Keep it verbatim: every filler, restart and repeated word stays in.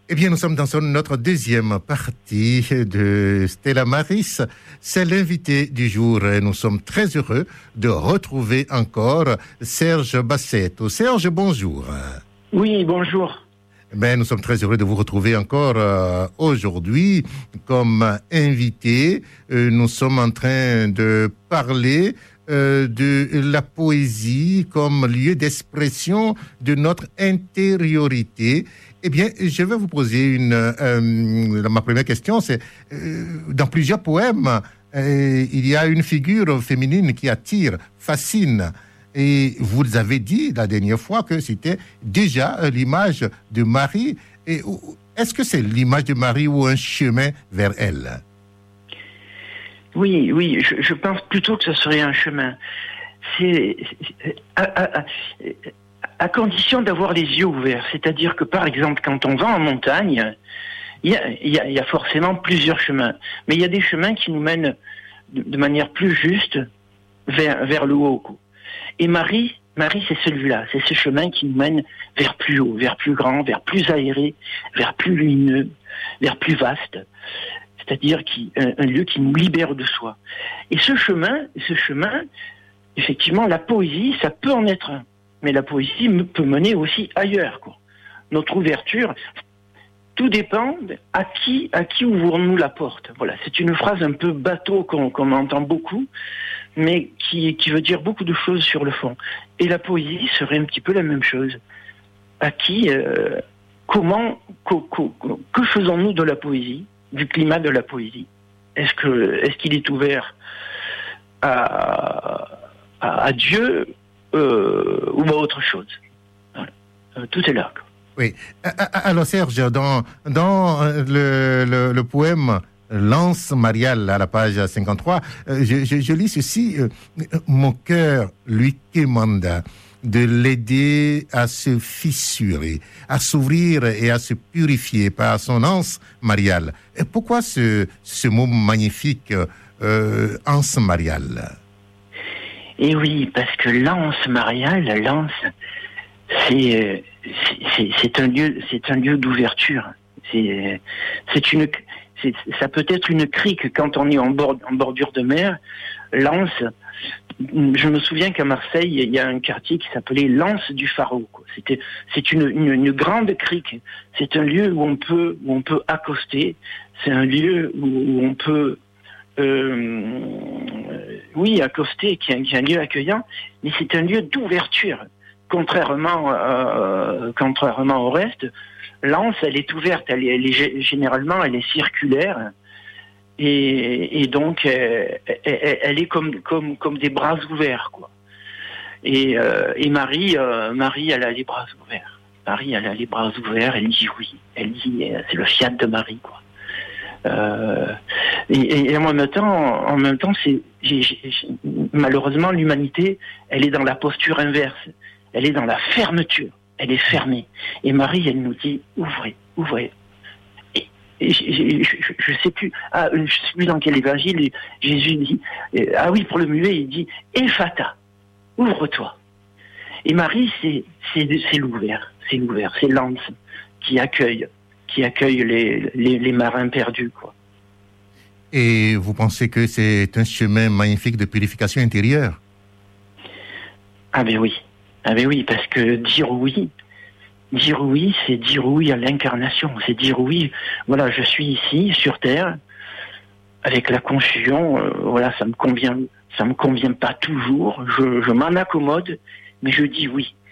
Eh bien, nous sommes dans notre deuxième partie de Stella Maris. C'est l'invité du jour et nous sommes très heureux de retrouver encore Serge Bassetto. Serge, bonjour. Oui, bonjour. Ben, nous sommes très heureux de vous retrouver encore euh, aujourd'hui comme invité. Euh, nous sommes en train de parler euh, de la poésie comme lieu d'expression de notre intériorité. Eh bien, je vais vous poser une... Euh, ma première question, c'est... Euh, dans plusieurs poèmes, euh, il y a une figure féminine qui attire, fascine. Et vous avez dit la dernière fois que c'était déjà l'image de Marie. Et est-ce que c'est l'image de Marie ou un chemin vers elle? Oui, oui, je, je pense plutôt que ce serait un chemin. C'est... c'est à, à, à, à condition d'avoir les yeux ouverts. C'est-à-dire que, par exemple, quand on va en montagne, il y a, y a, y a forcément plusieurs chemins. Mais il y a des chemins qui nous mènent de, de manière plus juste vers, vers le haut. Et Marie, Marie, c'est celui-là. C'est ce chemin qui nous mène vers plus haut, vers plus grand, vers plus aéré, vers plus lumineux, vers plus vaste. C'est-à-dire qui, un, un lieu qui nous libère de soi. Et ce chemin, ce chemin, effectivement, la poésie, ça peut en être un. Mais la poésie peut mener aussi ailleurs, quoi. Notre ouverture, tout dépend à qui, à qui ouvrons-nous la porte. Voilà, c'est une phrase un peu bateau qu'on, qu'on entend beaucoup, mais qui, qui veut dire beaucoup de choses sur le fond. Et la poésie serait un petit peu la même chose. À qui, euh, comment, que, que, que faisons-nous de la poésie, du climat de la poésie? Est-ce que, est-ce qu'il est ouvert à, à, à Dieu? Euh, ou à autre chose. Voilà. Euh, tout est là. Oui. Alors Serge, dans, dans le, le, le poème Lance Mariale à la page cinquante-trois, je, je, je lis ceci. Mon cœur lui commande de l'aider à se fissurer, à s'ouvrir et à se purifier par son anse mariale. Et pourquoi ce, ce mot magnifique, euh, anse mariale? Et oui, parce que l'anse mariale, l'anse, c'est, c'est, c'est un lieu, c'est un lieu d'ouverture. C'est, c'est une, c'est, ça peut être une crique quand on est en, bord, en bordure de mer. L'anse, je me souviens qu'à Marseille, il y a un quartier qui s'appelait l'anse du Pharaon, quoi. C'était, c'est une, une, une grande crique. C'est un lieu où on peut, où on peut accoster. C'est un lieu où, où on peut Euh, oui, accoster, qui est, qui est un lieu accueillant, mais c'est un lieu d'ouverture. Contrairement, euh, contrairement au reste, l'anse, elle est ouverte, elle est, elle est généralement, elle est circulaire, et, et donc elle, elle, elle est comme, comme, comme des bras ouverts, quoi. Et, euh, et Marie, euh, Marie, elle a les bras ouverts. Marie, elle a les bras ouverts, elle dit oui, elle dit, c'est le fiat de Marie, quoi. Euh, et, et en même temps, en même temps, c'est j'ai, j'ai, malheureusement l'humanité, elle est dans la posture inverse, elle est dans la fermeture, elle est fermée. Et Marie, elle nous dit ouvrez, ouvrez. Et, et je, je, je sais plus, ah, je sais plus dans quel évangile Jésus dit, ah oui, pour le muet, il dit Ephata, ouvre-toi. Et Marie, c'est c'est c'est l'ouvert, c'est l'ouvert, c'est l'anse qui accueille. qui accueille les, les, les marins perdus, quoi. Et vous pensez que c'est un chemin magnifique de purification intérieure? Ah ben oui, ah ben oui, parce que dire oui, dire oui, c'est dire oui à l'incarnation, c'est dire oui, voilà, je suis ici, sur Terre, avec la confusion, euh, voilà, ça me convient, ça me convient pas toujours, je, je m'en accommode, mais je dis oui.